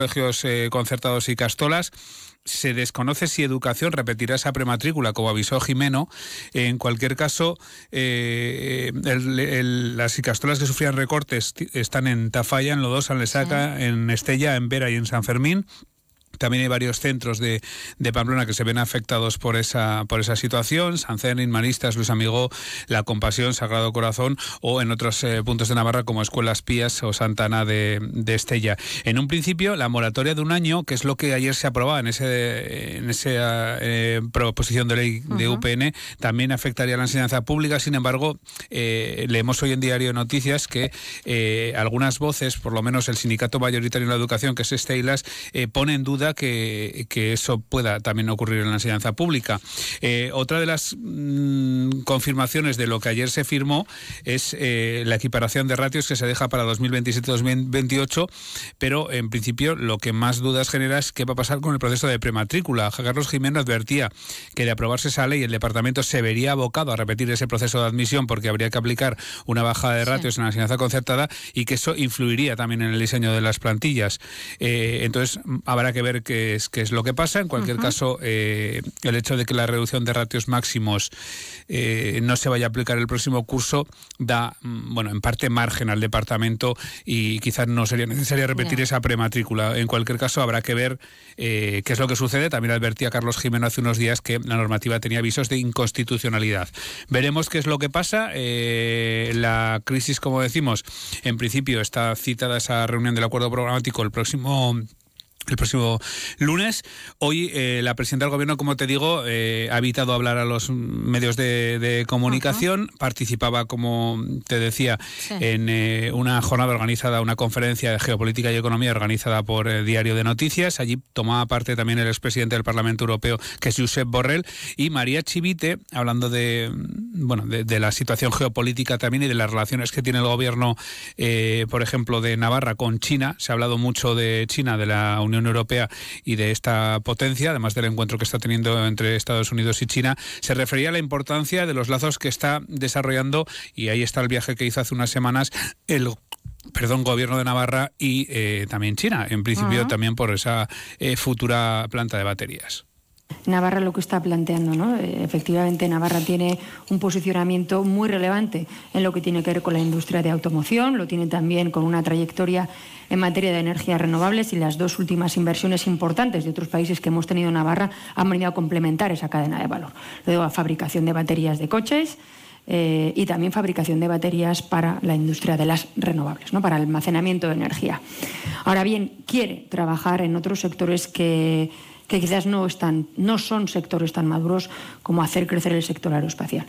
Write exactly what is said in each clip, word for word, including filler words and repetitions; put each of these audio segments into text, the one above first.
colegios eh, concertados y Castolas. Se desconoce si Educación repetirá esa prematrícula, como avisó Jimeno. En cualquier caso, eh, el, el, las Icastolas que sufrían recortes están en Tafalla, en Lodosa, en Lesaca, sí. en Estella, en Vera y en San Fermín. También hay varios centros de, de Pamplona que se ven afectados por esa por esa situación: San Cernín, Maristas, Luis Amigó, La Compasión, Sagrado Corazón, o en otros eh, puntos de Navarra como Escuelas Pías o Santa Ana de, de Estella. En un principio, la moratoria de un año, que es lo que ayer se aprobaba en ese en esa eh, proposición de ley de uh-huh. U P N, también afectaría a la enseñanza pública. Sin embargo, eh, leemos hoy en Diario de Noticias que eh, algunas voces, por lo menos el sindicato mayoritario en la educación, que es Steilas, eh, pone en duda Que, que eso pueda también ocurrir en la enseñanza pública. Eh, otra de las mmm, confirmaciones de lo que ayer se firmó es eh, la equiparación de ratios que se deja para dos mil veintisiete dos mil veintiocho, pero en principio lo que más dudas genera es qué va a pasar con el proceso de prematrícula. Carlos Jimeno advertía que de aprobarse esa ley el departamento se vería abocado a repetir ese proceso de admisión porque habría que aplicar una bajada de ratios sí. en la enseñanza concertada, y que eso influiría también en el diseño de las plantillas. Eh, entonces habrá que ver qué es, qué es lo que pasa. En cualquier uh-huh. caso, eh, el hecho de que la reducción de ratios máximos eh, no se vaya a aplicar el próximo curso da, bueno, en parte margen al departamento, y quizás no sería necesario repetir yeah. esa prematrícula. En cualquier caso, habrá que ver eh, qué es lo que sucede. También advertía Carlos Jimeno hace unos días que la normativa tenía avisos de inconstitucionalidad. Veremos qué es lo que pasa. Eh, la crisis, como decimos, en principio está citada esa reunión del acuerdo programático el próximo El próximo lunes. Hoy eh, la presidenta del Gobierno, como te digo, eh, ha evitado hablar a los medios de, de comunicación. Uh-huh. Participaba, como te decía, sí. en eh, una jornada organizada, una conferencia de geopolítica y economía organizada por eh, Diario de Noticias. Allí tomaba parte también el expresidente del Parlamento Europeo, que es Josep Borrell, y María Chivite, hablando de, bueno, de, de la situación geopolítica también y de las relaciones que tiene el Gobierno, eh, por ejemplo, de Navarra con China. Se ha hablado mucho de China, de la Unión Unión Europea y de esta potencia, además del encuentro que está teniendo entre Estados Unidos y China. Se refería a la importancia de los lazos que está desarrollando, y ahí está el viaje que hizo hace unas semanas el perdón, gobierno de Navarra y eh, también China, en principio uh-huh. también por esa eh, futura planta de baterías. Navarra lo que está planteando, ¿no? Efectivamente, Navarra tiene un posicionamiento muy relevante en lo que tiene que ver con la industria de automoción, lo tiene también con una trayectoria en materia de energías renovables, y las dos últimas inversiones importantes de otros países que hemos tenido en Navarra han venido a complementar esa cadena de valor. Lo digo, a fabricación de baterías de coches eh, y también fabricación de baterías para la industria de las renovables, ¿no? Para el almacenamiento de energía. Ahora bien, quiere trabajar en otros sectores que que quizás no están, no son sectores tan maduros como hacer crecer el sector aeroespacial.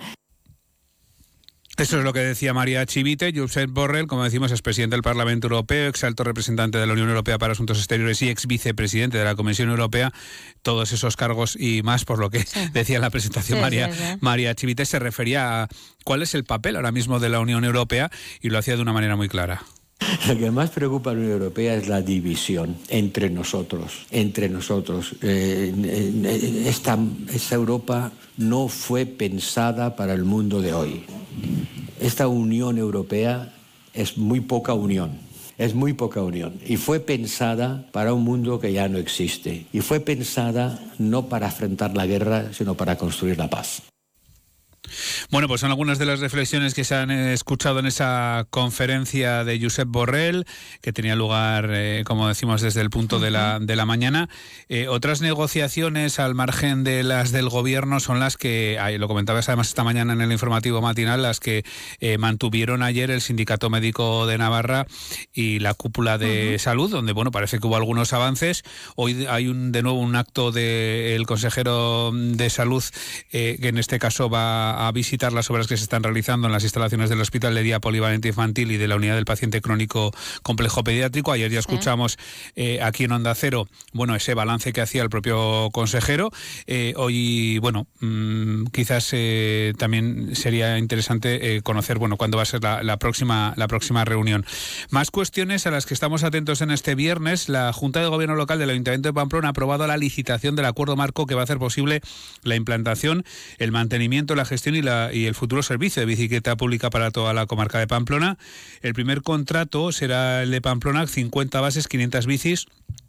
Eso es lo que decía María Chivite. Josep Borrell, como decimos, es presidente del Parlamento Europeo, ex alto representante de la Unión Europea para Asuntos Exteriores y ex vicepresidente de la Comisión Europea. Todos esos cargos y más, por lo que sí. decía en la presentación sí, María, sí, sí. María Chivite, se refería a cuál es el papel ahora mismo de la Unión Europea, y lo hacía de una manera muy clara. Lo que más preocupa a la Unión Europea es la división entre nosotros, entre nosotros. Eh, esta, esta Europa no fue pensada para el mundo de hoy. Esta Unión Europea es muy poca unión, es muy poca unión. Y fue pensada para un mundo que ya no existe. Y fue pensada no para afrontar la guerra, sino para construir la paz. Bueno, pues son algunas de las reflexiones que se han escuchado en esa conferencia de Josep Borrell, que tenía lugar, eh, como decimos, desde el punto de la, de la mañana. Eh, otras negociaciones al margen de las del Gobierno son las que, ay, lo comentabas además esta mañana en el informativo matinal, las que eh, mantuvieron ayer el Sindicato Médico de Navarra y la Cúpula de uh-huh. Salud, donde, bueno, parece que hubo algunos avances. Hoy hay un, de nuevo un acto del consejero de Salud, eh, que en este caso va a visitar las obras que se están realizando en las instalaciones del Hospital de Día Polivalente Infantil y de la Unidad del Paciente Crónico Complejo Pediátrico. Ayer ya escuchamos eh, aquí en Onda Cero, bueno, ese balance que hacía el propio consejero. Eh, hoy, bueno, mmm, quizás eh, también sería interesante eh, conocer, bueno, cuándo va a ser la, la próxima la próxima reunión. Más cuestiones a las que estamos atentos en este viernes. La Junta de Gobierno Local del Ayuntamiento de Pamplona ha aprobado la licitación del acuerdo marco que va a hacer posible la implantación, el mantenimiento, la gestión y, la, y el futuro servicio de bicicleta pública para toda la comarca de Pamplona. El primer contrato será el de Pamplona, cincuenta bases, quinientas bicis,